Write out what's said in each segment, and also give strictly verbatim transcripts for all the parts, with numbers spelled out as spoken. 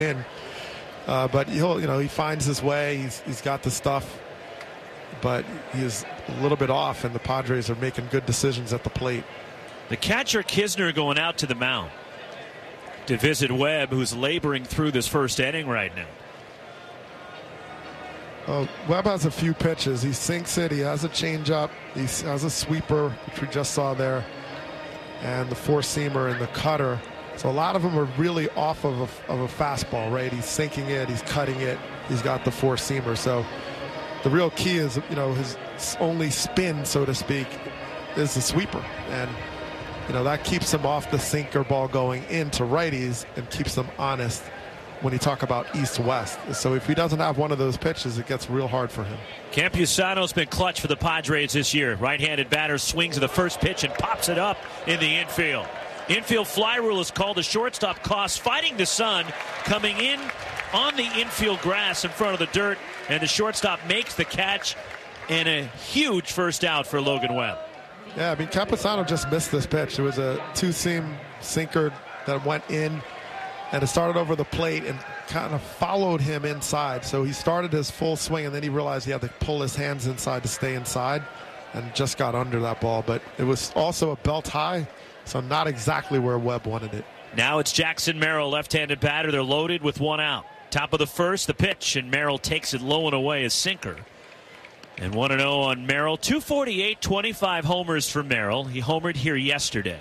in. Uh, but he'll, you know, he finds his way. He's he's got the stuff, but he is a little bit off, and the Padres are making good decisions at the plate. The catcher Kisner going out to the mound to visit Webb, who's laboring through this first inning right now. Uh, Webb has a few pitches. He sinks it. He has a changeup. He has a sweeper, which we just saw there, and the four-seamer and the cutter. So a lot of them are really off of a, of a fastball, right? He's sinking it. He's cutting it. He's got the four-seamer. So the real key is, you know, his only spin, so to speak, is the sweeper. And, you know, that keeps him off the sinker ball going into righties and keeps them honest when you talk about east-west. So if he doesn't have one of those pitches, it gets real hard for him. Campusano's been clutch for the Padres this year. Right-handed batter swings at the first pitch and pops it up in the infield. Infield fly rule is called. The shortstop Koss fighting the sun, coming in on the infield grass in front of the dirt, and the shortstop makes the catch, and a huge first out for Logan Webb. Yeah, I mean, Campusano just missed this pitch. It was a two-seam sinker that went in, and it started over the plate and kind of followed him inside. So he started his full swing, and then he realized he had to pull his hands inside to stay inside, and just got under that ball. But it was also a belt high, so not exactly where Webb wanted it. Now it's Jackson Merrill, left-handed batter. They're loaded with one out. Top of the first, the pitch, and Merrill takes it low and away, his sinker. And one and oh on Merrill. two forty-eight, twenty-five homers for Merrill. He homered here yesterday.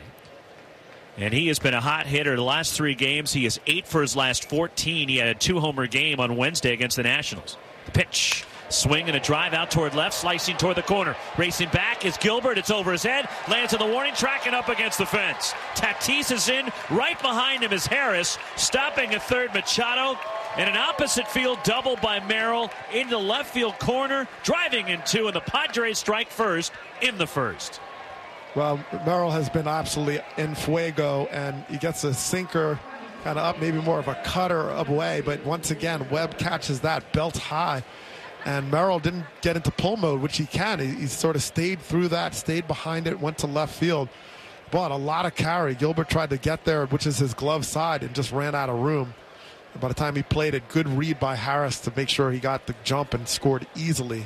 And he has been a hot hitter the last three games. He is eight for his last fourteen. He had a two-homer game on Wednesday against the Nationals. The pitch. Swing and a drive out toward left, slicing toward the corner. Racing back is Gilbert. It's over his head. Lands on the warning track and up against the fence. Tatis is in. Right behind him is Harris. Stopping at third, Machado. And an opposite field double by Merrill into the left field corner. Driving in two, and the Padres strike first in the first. Well, Merrill has been absolutely en fuego, and he gets a sinker kind of up, maybe more of a cutter away. But once again, Webb catches that belt high. And Merrill didn't get into pull mode, which he can. He, he sort of stayed through that, stayed behind it, went to left field. But a lot of carry. Gilbert tried to get there, which is his glove side, and just ran out of room. And by the time he played it, good read by Harris to make sure he got the jump and scored easily.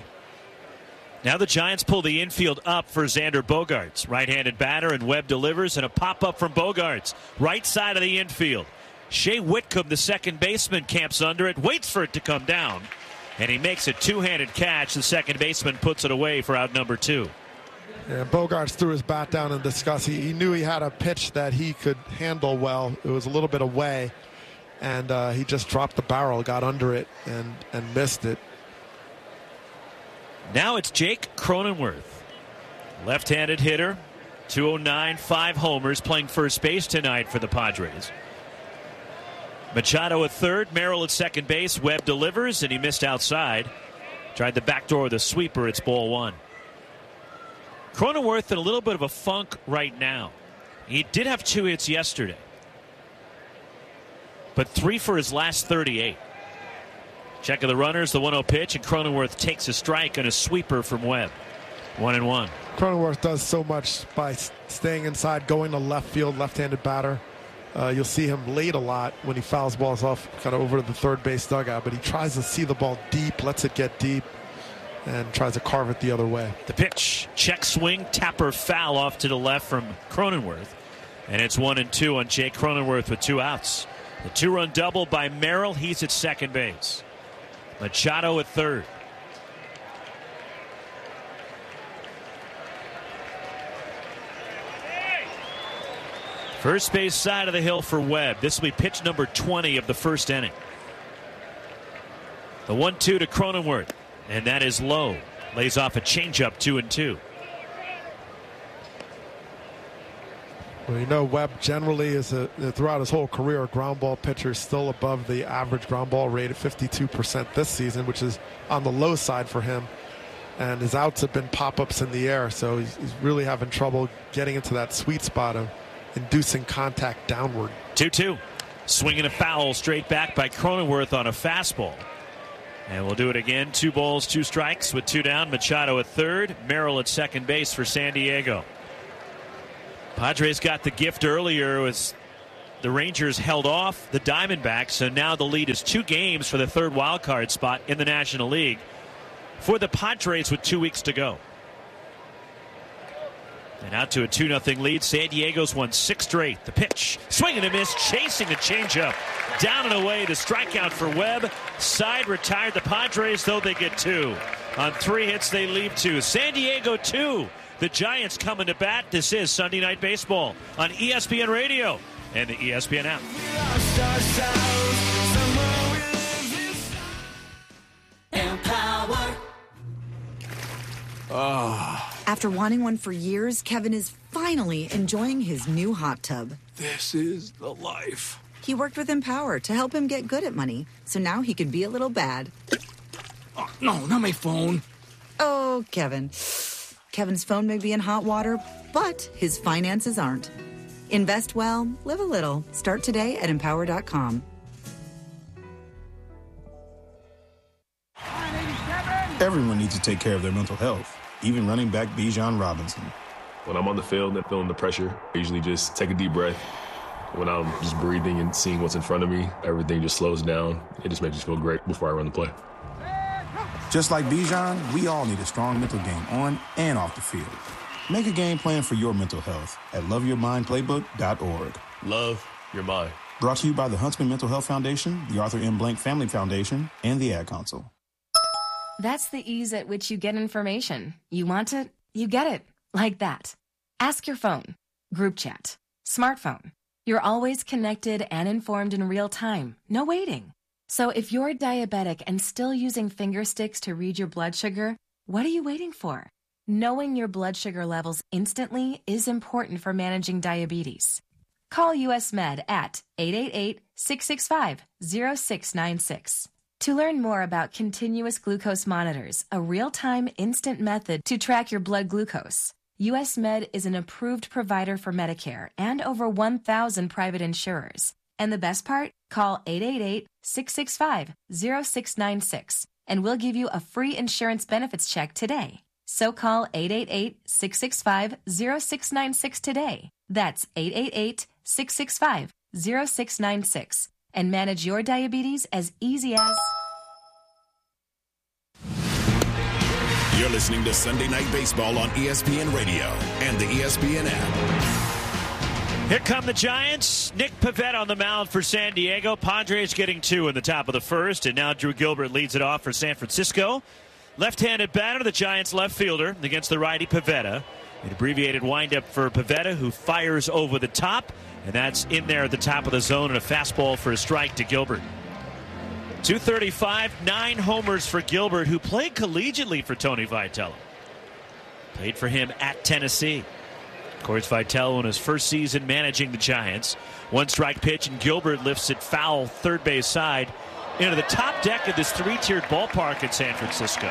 Now the Giants pull the infield up for Xander Bogaerts. Right-handed batter, and Webb delivers, and a pop-up from Bogaerts. Right side of the infield. Shea Whitcomb, the second baseman, camps under it, waits for it to come down. And he makes a two-handed catch. The second baseman puts it away for out number two. Yeah, Bogaerts threw his bat down in disgust. He, he knew he had a pitch that he could handle well. It was a little bit away, and uh, he just dropped the barrel, got under it, and, and missed it. Now it's Jake Cronenworth, left-handed hitter, two oh nine, five homers, playing first base tonight for the Padres. Machado at third, Merrill at second base. Webb delivers, and he missed outside. Tried the back door with a sweeper. It's ball one. Cronenworth in a little bit of a funk right now. He did have two hits yesterday, but three for his last thirty-eight. Check of the runners, the one oh pitch, and Cronenworth takes a strike on a sweeper from Webb. One and one. Cronenworth does so much by staying inside, going to left field, left-handed batter. Uh, you'll see him late a lot when he fouls balls off kind of over to the third base dugout, but he tries to see the ball deep, lets it get deep, and tries to carve it the other way. The pitch, check swing, tapper foul off to the left from Cronenworth. And it's one and two on Jake Cronenworth with two outs. The two-run double by Merrill. He's at second base. Machado at third. First base side of the hill for Webb. This will be pitch number twenty of the first inning. The one two to Cronenworth, and that is low. Lays off a changeup, two and two. Well, you know, Webb generally is a, throughout his whole career, a ground ball pitcher, still above the average ground ball rate at fifty-two percent this season, which is on the low side for him. And his outs have been pop-ups in the air, so he's, he's really having trouble getting into that sweet spot of inducing contact downward. two two. Swinging a foul straight back by Cronenworth on a fastball. And we'll do it again. Two balls, two strikes with two down. Machado at third. Merrill at second base for San Diego. Padres got the gift earlier. It was the Rangers held off the Diamondbacks, so now the lead is two games for the third wild card spot in the National League for the Padres with two weeks to go. And out to a two nothing lead. San Diego's won six straight. The pitch, swing and a miss, chasing the changeup. Down and away, the strikeout for Webb. Side retired. The Padres, though, they get two. On three hits, they leave two. San Diego two. The Giants coming to bat. This is Sunday Night Baseball on E S P N Radio and the E S P N app. Oh. After wanting one for years, Kevin is finally enjoying his new hot tub. This is the life. He worked with Empower to help him get good at money, so now he can be a little bad. Oh, no, not my phone. Oh, Kevin. Kevin's phone may be in hot water, but his finances aren't. Invest well, live a little. Start today at empower dot com. Everyone needs to take care of their mental health, even running back Bijan Robinson. When I'm on the field and feeling the pressure, I usually just take a deep breath. When I'm just breathing and seeing what's in front of me, everything just slows down. It just makes me feel great before I run the play. Just like Bijan, we all need a strong mental game on and off the field. Make a game plan for your mental health at love your mind playbook dot org. Love your mind. Brought to you by the Huntsman Mental Health Foundation, the Arthur M. Blank Family Foundation, and the Ad Council. That's the ease at which you get information. You want it, you get it. Like that. Ask your phone. Group chat. Smartphone. You're always connected and informed in real time. No waiting. So if you're diabetic and still using finger sticks to read your blood sugar, what are you waiting for? Knowing your blood sugar levels instantly is important for managing diabetes. Call U S Med at eight eight eight, six six five, zero six nine six. To learn more about continuous glucose monitors, a real-time instant method to track your blood glucose, U S Med is an approved provider for Medicare and over one thousand private insurers. And the best part? Call eight eight eight, six six five, zero six nine six and we'll give you a free insurance benefits check today. So call eight eight eight, six six five, zero six nine six today. That's eight eight eight, six six five, zero six nine six and manage your diabetes as easy as... You're listening to Sunday Night Baseball on E S P N Radio and the E S P N app. Here come the Giants. Nick Pivetta on the mound for San Diego. Padres getting two in the top of the first, and now Drew Gilbert leads it off for San Francisco. Left-handed batter, the Giants left fielder against the righty Pivetta. An abbreviated windup for Pivetta, who fires over the top, and that's in there at the top of the zone, and a fastball for a strike to Gilbert. two thirty-five, nine homers for Gilbert, who played collegiately for Tony Vitello. Played for him at Tennessee. Of course, Vitello in his first season managing the Giants. One strike pitch, and Gilbert lifts it foul third base side into the top deck of this three-tiered ballpark in San Francisco.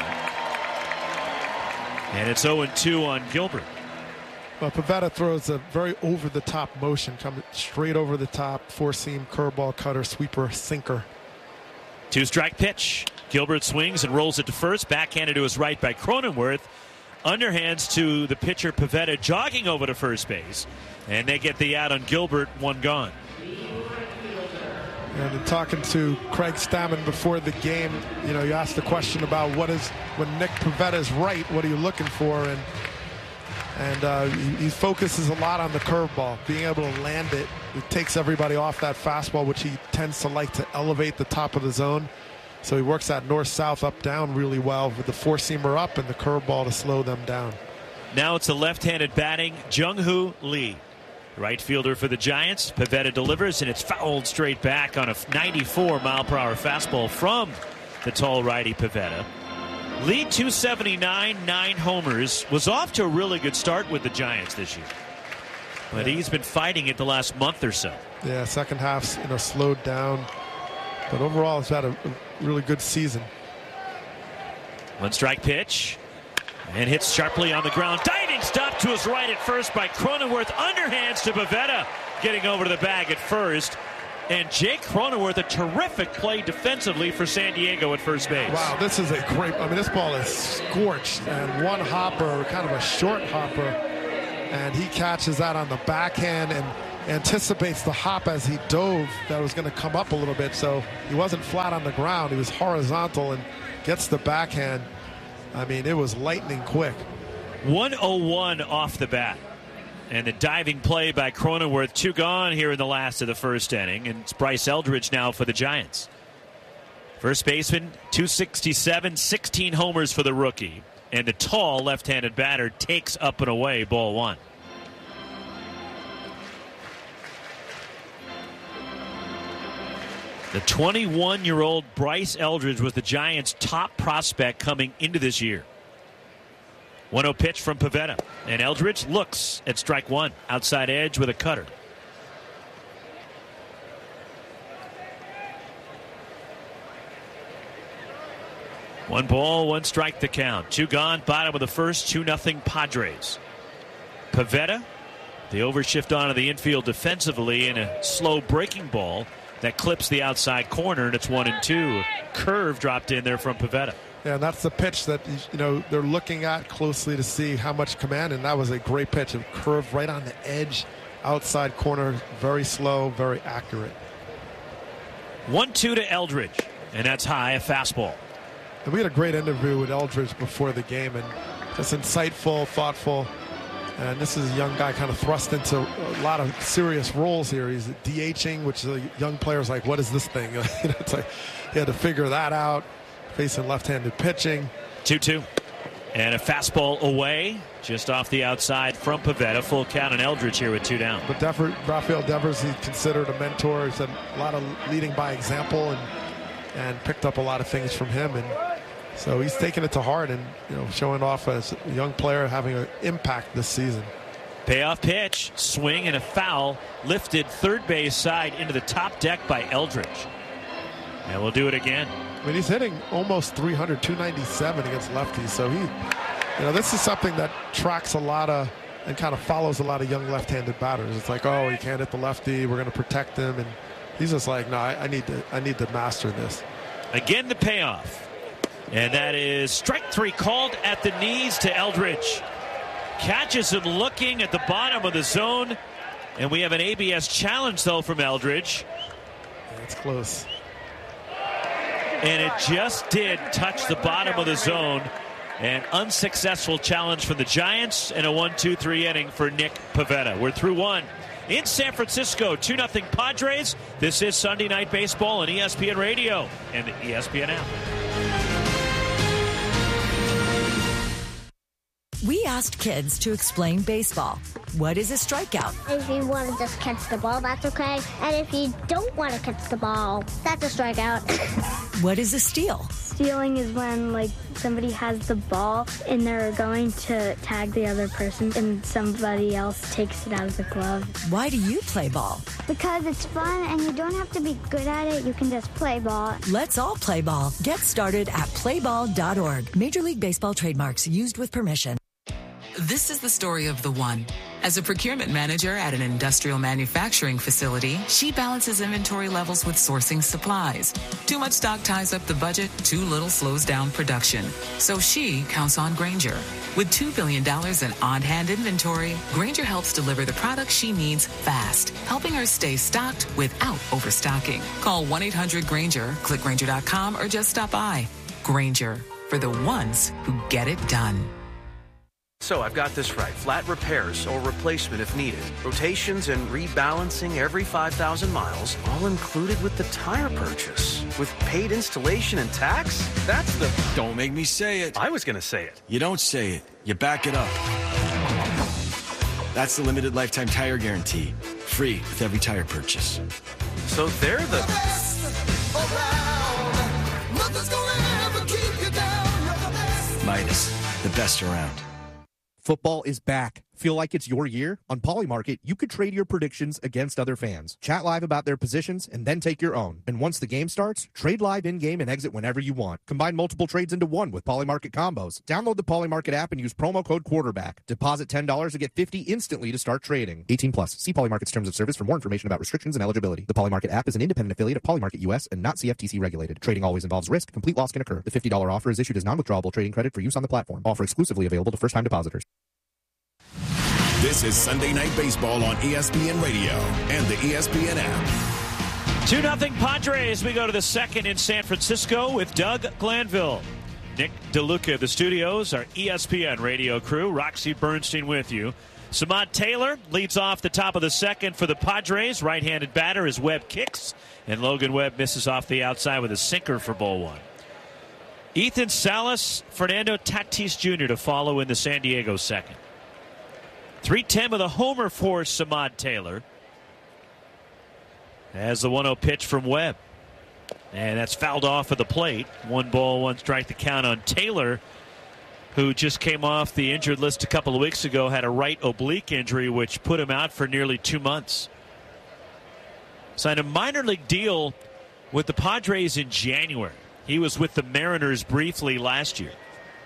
And it's oh two on Gilbert. Well, Pivetta throws a very over-the-top motion, coming straight over the top, four-seam, curveball, cutter, sweeper, sinker. Two-strike pitch. Gilbert swings and rolls it to first. Backhanded to his right by Cronenworth. Underhands to the pitcher Pivetta, jogging over to first base. And they get the out on Gilbert, one gone. And in talking to Craig Stammen before the game, you know, you asked the question about what is, when Nick Pivetta is right, what are you looking for? And and uh, he, he focuses a lot on the curveball, being able to land it. It takes everybody off that fastball, which he tends to like to elevate the top of the zone. So he works that north-south, up-down really well with the four-seamer up and the curveball to slow them down. Now it's the left-handed batting, Jung-Hoo Lee. Right fielder for the Giants. Pivetta delivers, and it's fouled straight back on a ninety-four mile per hour fastball from the tall righty Pivetta. Lee, two seventy-nine, nine homers. Was off to a really good start with the Giants this year. But he's been fighting it the last month or so. Yeah, second half's, you know, slowed down. But overall, he's had a, a really good season. One strike pitch. And hits sharply on the ground. Diving stop to his right at first by Cronenworth. Underhands to Pivetta. Getting over to the bag at first. And Jake Cronenworth, a terrific play defensively for San Diego at first base. Wow, this is a great, I mean, this ball is scorched. And one hopper, kind of a short hopper. And he catches that on the backhand. And anticipates the hop as he dove that was going to come up a little bit, so he wasn't flat on the ground. He was horizontal and gets the backhand. I mean, it was lightning quick. one oh one off the bat. And the diving play by Cronenworth, two gone here in the last of the first inning. And it's Bryce Eldridge now for the Giants. First baseman, two sixty-seven, sixteen homers for the rookie. And the tall left-handed batter takes up and away, ball one. The twenty-one-year-old Bryce Eldridge was the Giants' top prospect coming into this year. one oh pitch from Pivetta. And Eldridge looks at strike one. Outside edge with a cutter. One ball, one strike the count. Two gone, bottom of the first, two nothing Padres. Pivetta, the overshift onto the infield defensively in a slow breaking ball that clips the outside corner, and it's one and two. Curve dropped in there from Pivetta. Yeah, and that's the pitch that, you know, they're looking at closely to see how much command, and that was a great pitch. It curved right on the edge, outside corner, very slow, very accurate. one two to Eldridge, and that's high, a fastball. And we had a great interview with Eldridge before the game, and just insightful, thoughtful. And this is a young guy kind of thrust into a lot of serious roles here. He's DHing, which the young players like, what is this thing? You know, it's like he had to figure that out. Facing left-handed pitching. two two. And a fastball away, just off the outside from Pivetta. Full count on Eldridge here with two down. But Dever, Rafael Devers, he's considered a mentor. He's had a lot of leading by example and and picked up a lot of things from him. And so he's taking it to heart and, you know, showing off as a young player having an impact this season. Payoff pitch, swing and a foul, lifted third base side into the top deck by Eldridge. And we'll do it again. I mean, he's hitting almost three hundred, two ninety-seven against lefties. So he, you know, this is something that tracks a lot of and kind of follows a lot of young left-handed batters. It's like, oh, he can't hit the lefty. We're going to protect him. And he's just like, no, I, I need to, I need to master this. Again, the payoff. And that is strike three called at the knees to Eldridge. Catches him looking at the bottom of the zone. And we have an A B S challenge, though, from Eldridge. It's close. And it just did touch the bottom of the zone. An unsuccessful challenge for the Giants and a one two three inning for Nick Pivetta. We're through one. In San Francisco, two nothing Padres. This is Sunday Night Baseball on E S P N Radio and the E S P N app. We asked kids to explain baseball. What is a strikeout? If you want to just catch the ball, that's okay. And if you don't want to catch the ball, that's a strikeout. What is a steal? Stealing is when, like, somebody has the ball and they're going to tag the other person and somebody else takes it out of the glove. Why do you play ball? Because it's fun and you don't have to be good at it. You can just play ball. Let's all play ball. Get started at play ball dot org. Major League Baseball trademarks used with permission. This is the story of the one. As a procurement manager at an industrial manufacturing facility, she balances inventory levels with sourcing supplies. Too much stock ties up the budget, too little slows down production. So she counts on Grainger. With two billion dollars in on-hand inventory, Grainger helps deliver the products she needs fast, helping her stay stocked without overstocking. Call one eight hundred Grainger, click Grainger dot com, or just stop by. Grainger, for the ones who get it done. So I've got this right. Flat repairs or replacement if needed. Rotations and rebalancing every five thousand miles, all included with the tire purchase. With paid installation and tax? That's the... Don't make me say it. I was going to say it. You don't say it. You back it up. That's the limited lifetime tire guarantee. Free with every tire purchase. So they're the... the best around. Nothing's gonna ever keep you down. You're the best. Midas, the best around. Football is back. Feel like it's your year? On Polymarket, you could trade your predictions against other fans. Chat live about their positions and then take your own. And once the game starts, trade live in-game and exit whenever you want. Combine multiple trades into one with Polymarket combos. Download the Polymarket app and use promo code quarterback. Deposit ten dollars to get fifty dollars instantly to start trading. eighteen plus. See Polymarket's terms of service for more information about restrictions and eligibility. The Polymarket app is an independent affiliate of Polymarket U S and not C F T C regulated. Trading always involves risk. Complete loss can occur. The fifty dollars offer is issued as non-withdrawable trading credit for use on the platform. Offer exclusively available to first-time depositors. This is Sunday Night Baseball on E S P N Radio and the E S P N app. two nothing Padres. We go to the second in San Francisco with Doug Glanville. Nick DeLuca of the studios, our E S P N radio crew. Roxy Bernstein with you. Samad Taylor leads off the top of the second for the Padres. Right-handed batter as Webb kicks, and Logan Webb misses off the outside with a sinker for ball one. Ethan Salas, Fernando Tatis Junior to follow in the San Diego second. three ten with a homer for Samad Taylor. As the one oh pitch from Webb. And that's fouled off of the plate. One ball, one strike the count on Taylor, who just came off the injured list a couple of weeks ago, had a right oblique injury, which put him out for nearly two months. Signed a minor league deal with the Padres in January. He was with the Mariners briefly last year.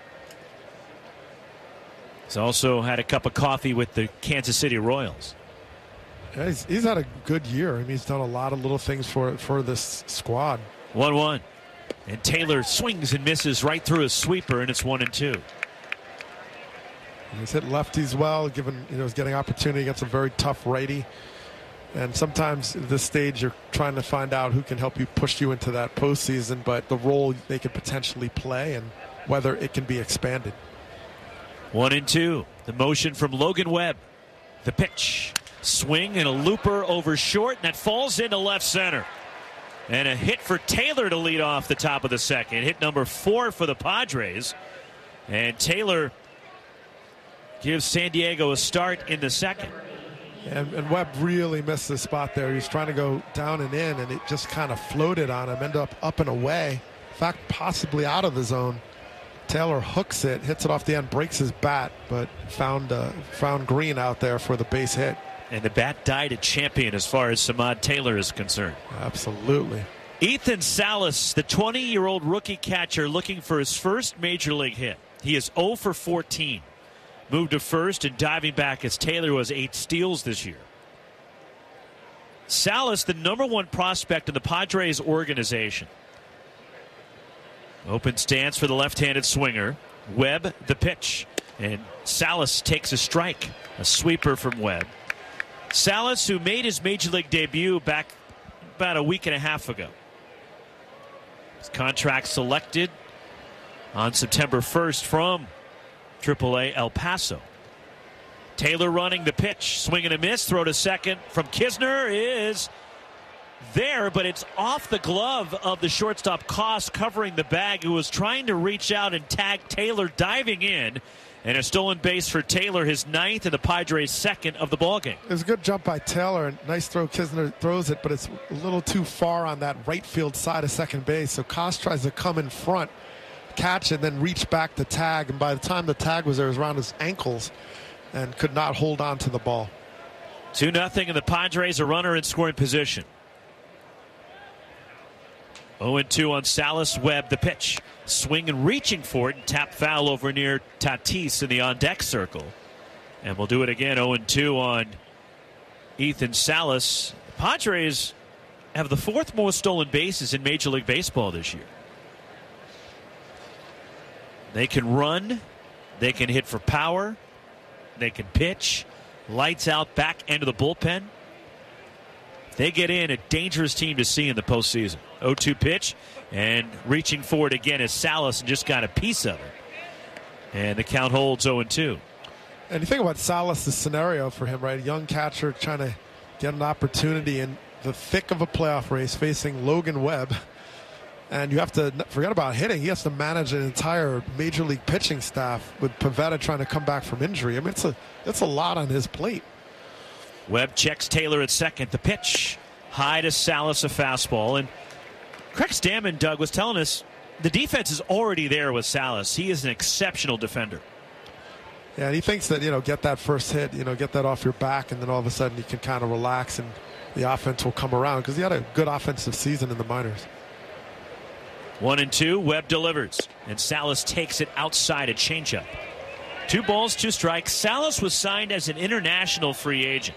He's also had a cup of coffee with the Kansas City Royals. Yeah, he's, he's had a good year. I mean, he's done a lot of little things for for this squad. one one. And Taylor swings and misses right through a sweeper, and it's one and two. He's hit lefties well, given, you know, he's getting opportunity against a very tough righty. And sometimes at this stage, you're trying to find out who can help you push you into that postseason, but the role they could potentially play and whether it can be expanded. One and two. The motion from Logan Webb. The pitch. Swing and a looper over short, and that falls into left center. And a hit for Taylor to lead off the top of the second. Hit number four for the Padres. And Taylor gives San Diego a start in the second. And, and Webb really missed the spot there. He was trying to go down and in, and it just kind of floated on him, ended up up and away. In fact, possibly out of the zone. Taylor hooks it, hits it off the end, breaks his bat, but found uh, found Green out there for the base hit. And the bat died a champion as far as Samad Taylor is concerned. Absolutely. Ethan Salas, the twenty-year-old rookie catcher, looking for his first major league hit. He is oh for fourteen. Moved to first and diving back as Taylor was eight steals this year. Salas, the number one prospect in the Padres organization. Open stance for the left-handed swinger. Webb, the pitch. And Salas takes a strike. A sweeper from Webb. Salas, who made his major league debut back about a week and a half ago. His contract selected on September first from triple A El Paso. Taylor running the pitch. Swing and a miss. Throw to second from Kisner is there, but it's off the glove of the shortstop Koss, covering the bag, who was trying to reach out and tag Taylor diving in. And a stolen base for Taylor, his ninth, and the Padres' second of the ballgame. It was a good jump by Taylor, and nice throw. Kisner throws it, but it's a little too far on that right field side of second base. So Koss tries to come in front, catch, and then reach back to tag. And by the time the tag was there, it was around his ankles and could not hold on to the ball. two nothing, and the Padres a runner in scoring position. oh and two on Salas. Webb, the pitch. Swing and reaching for it, and tap foul over near Tatis in the on-deck circle. And we'll do it again. oh and two on Ethan Salas. The Padres have the fourth most stolen bases in Major League Baseball this year. They can run. They can hit for power. They can pitch. Lights out, back end of the bullpen. They get in, a dangerous team to see in the postseason. oh two pitch, and reaching for it again is Salas, and just got a piece of it. And the count holds oh and two. And you think about Salas' scenario for him, right? A young catcher trying to get an opportunity in the thick of a playoff race facing Logan Webb. And you have to forget about hitting. He has to manage an entire major league pitching staff with Pivetta trying to come back from injury. I mean, it's a, it's a lot on his plate. Webb checks Taylor at second. The pitch. High to Salas, a fastball. And Craig Stammen, Doug, was telling us the defense is already there with Salas. He is an exceptional defender. Yeah, and he thinks that, you know, get that first hit, you know, get that off your back, and then all of a sudden you can kind of relax and the offense will come around, because he had a good offensive season in the minors. One and two. Webb delivers, and Salas takes it outside, a changeup. Two balls, two strikes. Salas was signed as an international free agent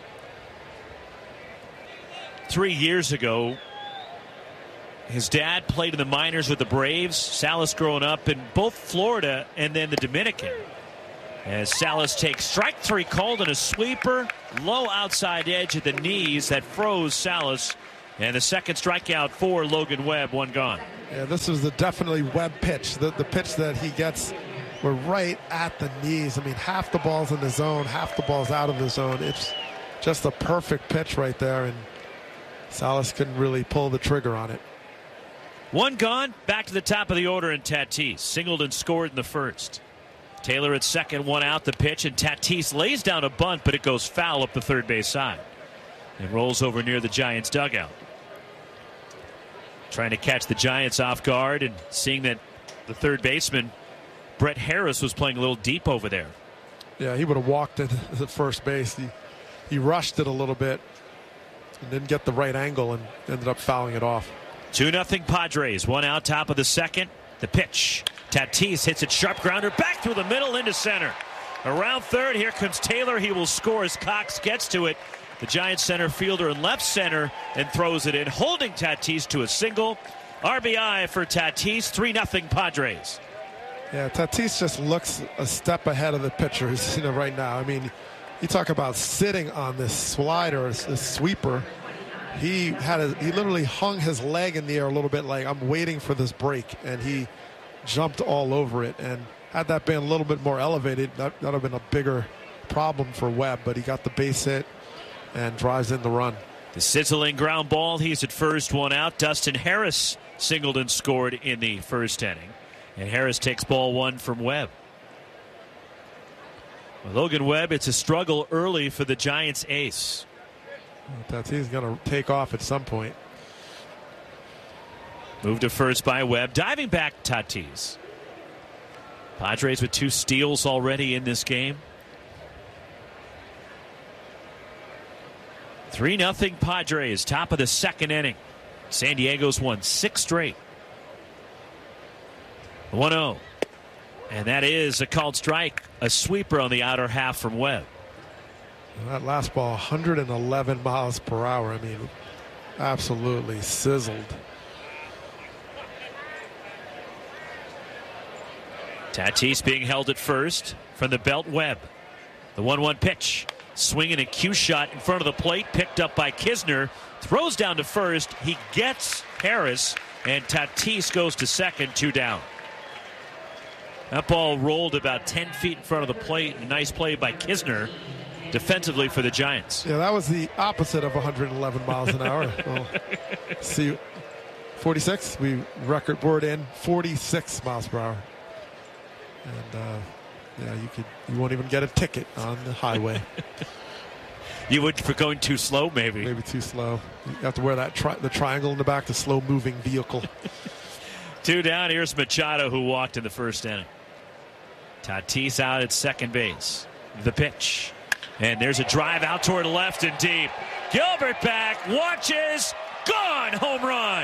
three years ago. His dad played in the minors with the Braves. Salas growing up in both Florida and then the Dominican. As Salas takes strike three called and a sweeper. Low outside edge at the knees that froze Salas. And the second strikeout for Logan Webb, one gone. Yeah, this was the definitely Webb pitch. The, the pitch that he gets were right at the knees. I mean, half the ball's in the zone, half the ball's out of the zone. It's just a perfect pitch right there, and Salas couldn't really pull the trigger on it. One gone. Back to the top of the order, and Tatis singled and scored in the first. Taylor at second, one out the pitch, and Tatis lays down a bunt, but it goes foul up the third base side. It rolls over near the Giants dugout. Trying to catch the Giants off guard and seeing that the third baseman, Brett Harris, was playing a little deep over there. Yeah, he would have walked into the first base. He, he rushed it a little bit and didn't get the right angle and ended up fouling it off. two nothing Padres. One out, top of the second. The pitch. Tatis hits it sharp grounder back through the middle into center. Around third, here comes Taylor. He will score as Cox gets to it. The Giants center fielder in left center and throws it in, holding Tatis to a single. R B I for Tatis, three nothing Padres. Yeah, Tatis just looks a step ahead of the pitcher who's you know, right now. I mean, you talk about sitting on this slider, this sweeper. He had a, he literally hung his leg in the air a little bit like, I'm waiting for this break, and he jumped all over it. And had that been a little bit more elevated, that would have been a bigger problem for Webb, but he got the base hit and drives in the run. The sizzling ground ball. He's at first, one out. Dustin Harris singled and scored in the first inning. And Harris takes ball one from Webb. Well, Logan Webb, it's a struggle early for the Giants ace. Tatis going to take off at some point. Moved to first by Webb. Diving back, Tatis. Padres with two steals already in this game. three nothing Padres, top of the second inning. San Diego's won six straight. one oh. And that is a called strike, a sweeper on the outer half from Webb. That last ball, one hundred eleven miles per hour. I mean, absolutely sizzled. Tatis being held at first from the belt. Webb. The one one pitch. Swinging a cue shot in front of the plate, picked up by Kisner. Throws down to first. He gets Harris, and Tatis goes to second, two down. That ball rolled about ten feet in front of the plate. A nice play by Kisner defensively for the Giants. Yeah, that was the opposite of one hundred eleven miles an hour. Well, see, forty-six. We record board in forty-six miles per hour. And uh, yeah, you could you won't even get a ticket on the highway. You would for going too slow, maybe. Maybe too slow. You have to wear that tri the triangle in the back, the slow-moving vehicle. Two down. Here's Machado, who walked in the first inning. Tatis out at second base. The pitch. And there's a drive out toward left and deep. Gilbert back, watches, gone, home run.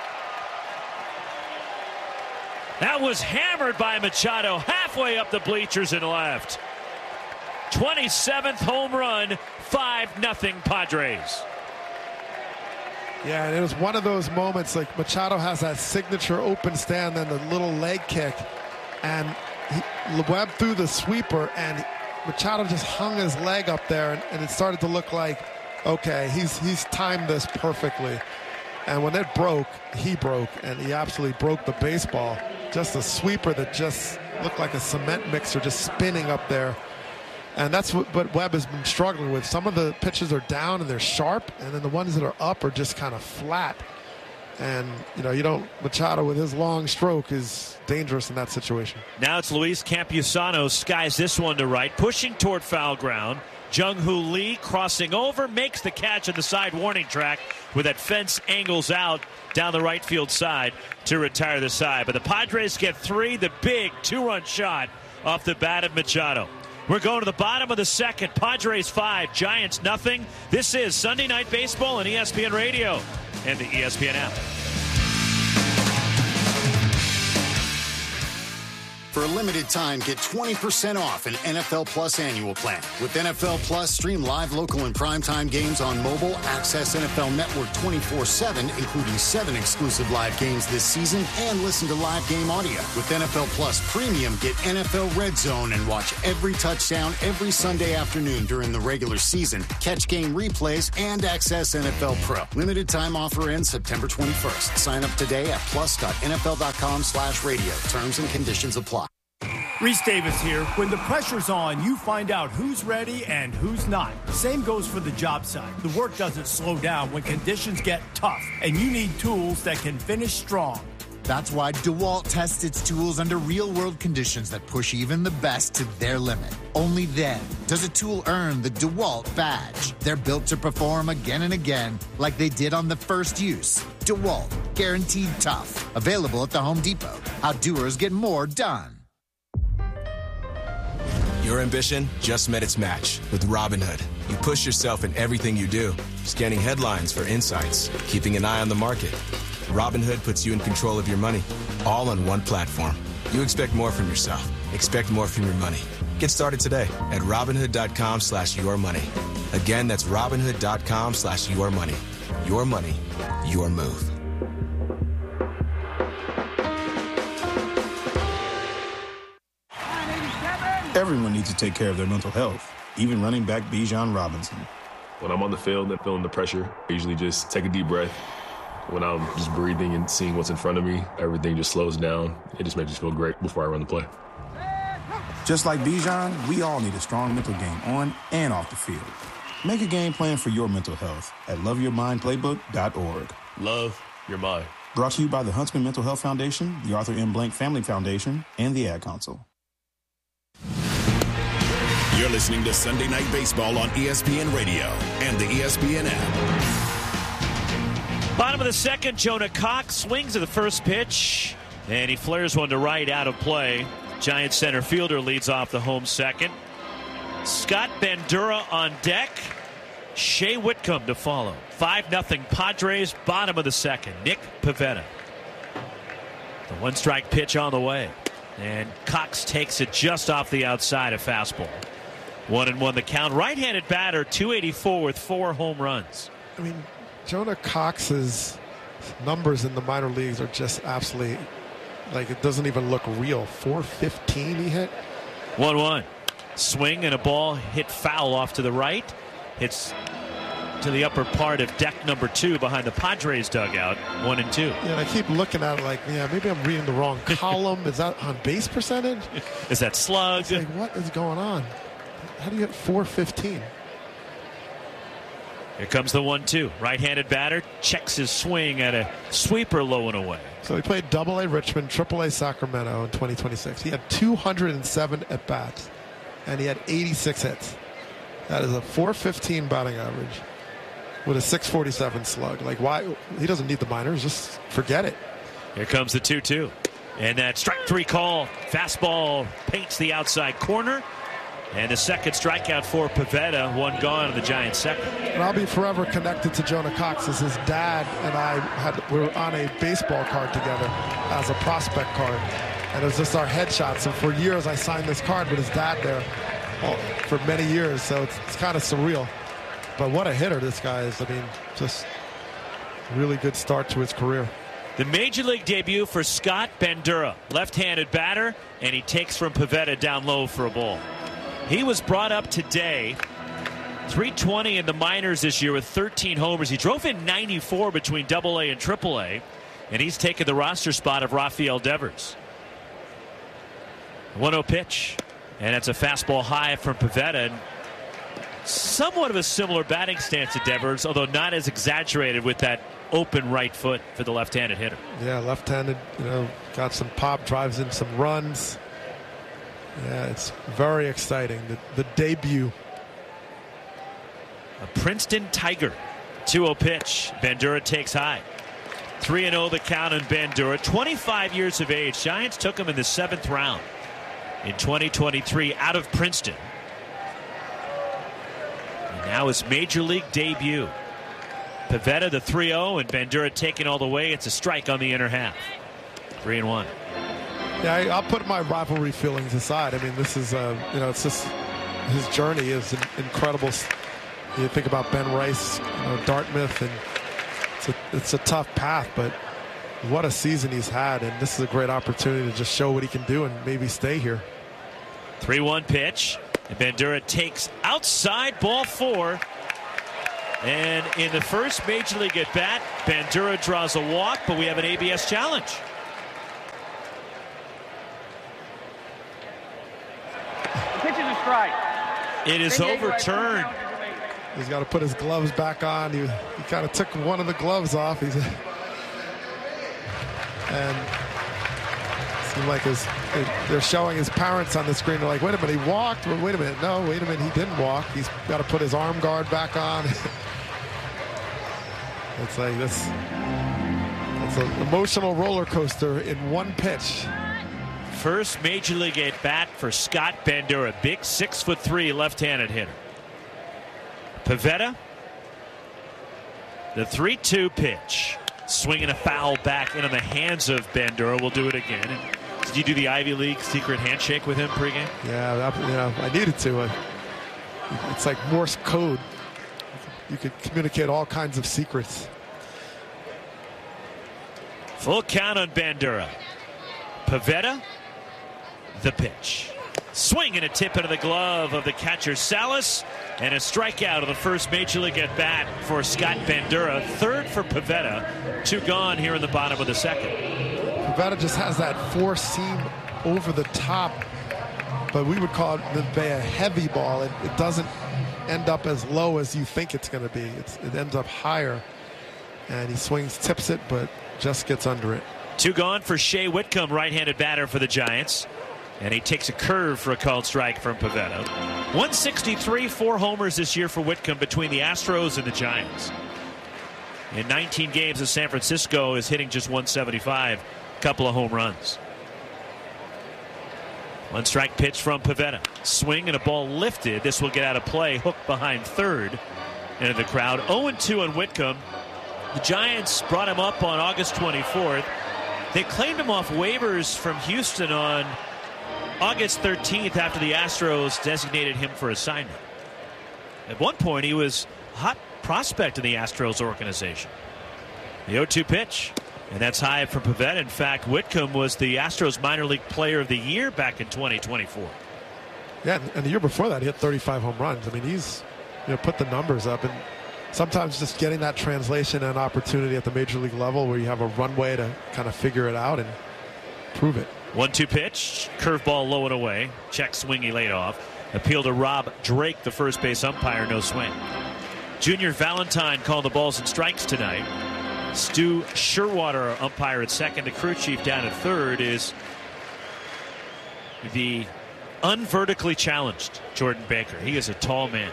That was hammered by Machado halfway up the bleachers and left. twenty-seventh home run, five nothing Padres. Yeah, and it was one of those moments like Machado has that signature open stand and the little leg kick, and he, Webb threw the sweeper, and Machado just hung his leg up there, and, and it started to look like, okay, he's he's timed this perfectly. And when it broke, he broke, and he absolutely broke the baseball. Just a sweeper that just looked like a cement mixer just spinning up there. And that's what, what Webb has been struggling with. Some of the pitches are down and they're sharp, and then the ones that are up are just kind of flat. And, you know, you don't, Machado with his long stroke is dangerous in that situation. Now it's Luis Campusano, skies this one to right, pushing toward foul ground. Jung-Hoo Lee crossing over, makes the catch on the side warning track where that fence angles out down the right field side to retire the side. But the Padres get three, the big two-run shot off the bat of Machado. We're going to the bottom of the second. Padres five, Giants nothing. This is Sunday Night Baseball on E S P N Radio and the E S P N app. For a limited time, get twenty percent off an N F L Plus annual plan. With N F L Plus, stream live, local, and primetime games on mobile, access N F L Network twenty-four seven, including seven exclusive live games this season, and listen to live game audio. With N F L Plus Premium, get N F L Red Zone and watch every touchdown every Sunday afternoon during the regular season. Catch game replays and access N F L Pro. Limited time offer ends September twenty-first. Sign up today at plus.nfl.com slash radio. Terms and conditions apply. Reese Davis here. When the pressure's on, you find out who's ready and who's not. Same goes for the job site. The work doesn't slow down when conditions get tough, and you need tools that can finish strong. That's why DeWalt tests its tools under real-world conditions that push even the best to their limit. Only then does a tool earn the DeWalt badge. They're built to perform again and again like they did on the first use. DeWalt, guaranteed tough. Available at the Home Depot. How doers get more done. Your ambition just met its match with Robinhood. You push yourself in everything you do, scanning headlines for insights, keeping an eye on the market. Robinhood puts you in control of your money, all on one platform. You expect more from yourself. Expect more from your money. Get started today at Robinhood.com slash your money. Again, that's Robinhood.com slash your money. Your money, your move. Everyone needs to take care of their mental health, even running back Bijan Robinson. When I'm on the field and feeling the pressure, I usually just take a deep breath. When I'm just breathing and seeing what's in front of me, everything just slows down. It just makes me feel great before I run the play. Just like Bijan, we all need a strong mental game on and off the field. Make a game plan for your mental health at love your mind playbook dot org. Love your mind. Brought to you by the Huntsman Mental Health Foundation, the Arthur M. Blank Family Foundation, and the Ad Council. You're listening to Sunday Night Baseball on E S P N Radio and the E S P N app. Bottom of the second, Jonah Cox swings at the first pitch, and he flares one to right out of play. Giant center fielder leads off the home second. Scott Bandura on deck. Shea Whitcomb to follow. five nothing Padres, bottom of the second. Nick Pivetta. The one-strike pitch on the way. And Cox takes it just off the outside, a fastball. One and one the count. Right-handed batter, two eighty-four with four home runs. I mean, Jonah Cox's numbers in the minor leagues are just absolutely, like, it doesn't even look real. four fifteen he hit. one one. Swing and a ball hit foul off to the right. Hits to the upper part of deck number two behind the Padres dugout. One and two. Yeah, and I keep looking at it like, yeah, maybe I'm reading the wrong column. Is that on base percentage? Is that slug? It's like, what is going on? How do you get four fifteen? Here comes the one two. Right-handed batter checks his swing at a sweeper low and away. So he played double A Richmond, triple A Sacramento in twenty twenty-six. He had two hundred seven at-bats, and he had eighty-six hits. That is a four fifteen batting average with a six forty-seven slug. Like, why? He doesn't need the minors. Just forget it. Here comes the two two. And that strike three call. Fastball paints the outside corner. And the second strikeout for Pivetta, one gone in the Giants' second. And I'll be forever connected to Jonah Cox, as his dad and I had we were on a baseball card together as a prospect card, and it was just our headshots. And for years, I signed this card with his dad there, well, for many years. So it's, it's kind of surreal. But what a hitter this guy is! I mean, just really good start to his career. The major league debut for Scott Bandura, left-handed batter, and he takes from Pivetta down low for a ball. He was brought up today, three twenty in the minors this year with thirteen homers. He drove in ninety-four between double A and triple A, and he's taken the roster spot of Rafael Devers. one oh pitch, and it's a fastball high from Pivetta. And somewhat of a similar batting stance to Devers, although not as exaggerated with that open right foot for the left-handed hitter. Yeah, left-handed, you know, got some pop, drives in some runs. Yeah, it's very exciting. The, the debut. A Princeton Tiger. two oh pitch. Bandura takes high. three and oh the count on Bandura. twenty-five years of age. Giants took him in the seventh round in twenty twenty-three out of Princeton. And now his major league debut. Pivetta the three oh and Bandura taking all the way. It's a strike on the inner half. three and one. Yeah, I, I'll put my rivalry feelings aside. I mean, this is, uh, you know, it's just his journey is incredible. You think about Ben Rice, you know, Dartmouth, and it's a, it's a tough path, but what a season he's had, and this is a great opportunity to just show what he can do and maybe stay here. three one pitch, and Bandura takes outside, ball four. And in the first Major League at bat, Bandura draws a walk, but we have an A B S challenge. The pitch is a strike. It is overturned. He's got to put his gloves back on. He, he kind of took one of the gloves off. He's and it seemed like his, they're showing his parents on the screen. They're like, wait a minute, he walked. Wait a minute, no, wait a minute, he didn't walk. He's got to put his arm guard back on. It's like this. It's an emotional roller coaster in one pitch. First Major League at bat for Scott Bandura, big six foot three left-handed hitter. Pivetta, the three two pitch, swinging a foul back into the hands of Bandura. We'll do it again. And did you do the Ivy League secret handshake with him pregame? Yeah, that, you know, I needed to. Uh, it's like Morse code. You could communicate all kinds of secrets. Full count on Bandura. Pivetta, the pitch. Swing and a tip into the glove of the catcher Salas, and a strikeout of the first Major League at bat for Scott Bandura. Third for Pivetta. Two gone here in the bottom of the second. Pivetta just has that four seam over the top, but we would call it a heavy ball. It, it doesn't end up as low as you think it's going to be. It's, it ends up higher, and he swings, tips it, but just gets under it. Two gone for Shea Whitcomb, right-handed batter for the Giants. And he takes a curve for a called strike from Pivetta. one sixty-three, four homers this year for Whitcomb between the Astros and the Giants. In nineteen games in San Francisco is hitting just one seventy-five, a couple of home runs. One strike pitch from Pivetta. Swing and a ball lifted. This will get out of play. Hooked behind third into the crowd. oh and two on Whitcomb. The Giants brought him up on August twenty-fourth. They claimed him off waivers from Houston on August thirteenth after the Astros designated him for assignment. At one point, he was a hot prospect in the Astros organization. The oh two pitch, and that's high for Pivetta. In fact, Whitcomb was the Astros minor league player of the year back in twenty twenty-four. Yeah, and the year before that, he hit thirty-five home runs. I mean, he's, you know, put the numbers up, and sometimes just getting that translation and opportunity at the major league level where you have a runway to kind of figure it out and prove it. one two pitch, curveball low and away. Check swing, he laid off. Appeal to Rob Drake, the first base umpire, no swing. Junior Valentine called the balls and strikes tonight. Stu Sherwater, umpire at second. The crew chief down at third is the unvertically challenged Jordan Baker. He is a tall man.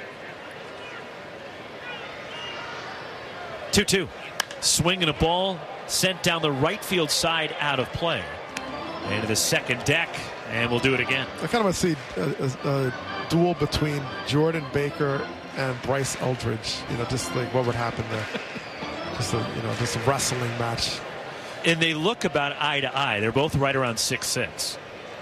two two. Swing and a ball sent down the right field side out of play. Into the second deck, and we'll do it again. I kind of want to see a, a, a duel between Jordan Baker and Bryce Eldridge. You know, just like what would happen there. Just a, you know, just a wrestling match. And they look about eye to eye. They're both right around six six.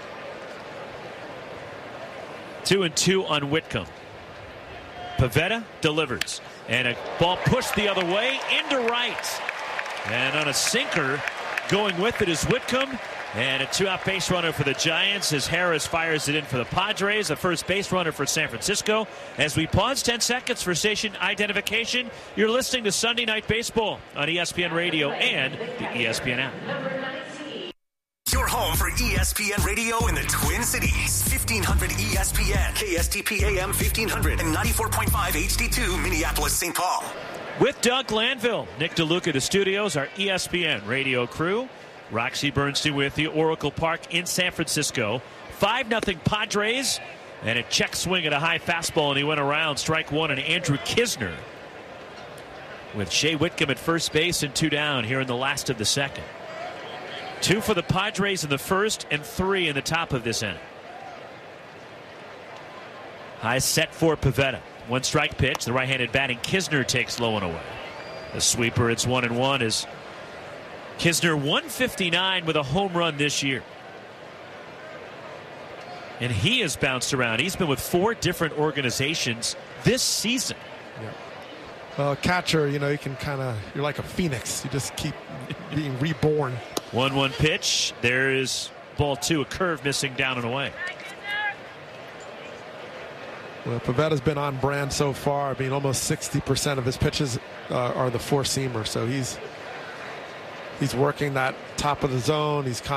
Two and two on Whitcomb. Pivetta delivers, and a ball pushed the other way into right. And on a sinker, going with it is Whitcomb. And a two-out base runner for the Giants as Harris fires it in for the Padres. A first base runner for San Francisco. As we pause ten seconds for station identification, you're listening to Sunday Night Baseball on E S P N Radio and the E S P N app. Your home for E S P N Radio in the Twin Cities. fifteen hundred E S P N, K S T P A M fifteen hundred, and ninety-four point five H D two, Minneapolis, Saint Paul. With Doug Glanville, Nick DeLuca, the studios, our E S P N radio crew. Roxy Bernstein with you, Oracle Park in San Francisco. five nothing Padres, and a check swing at a high fastball, and he went around. Strike one, and Andrew Kisner with Shea Whitcomb at first base and two down here in the last of the second. Two for the Padres in the first and three in the top of this inning. High set for Pivetta. One strike pitch. The right-handed batting Kisner takes low and away. The sweeper, it's one and one as Kisner one fifty-nine with a home run this year. And he has bounced around. He's been with four different organizations this season. Yeah. Uh, catcher, you know, you can kind of, you're like a phoenix. You just keep being reborn. one one pitch. There is ball two, a curve missing down and away. Well, Pavetta's been on brand so far. I mean, almost sixty percent of his pitches uh, are the four-seamer. So he's he's working that top of the zone. He's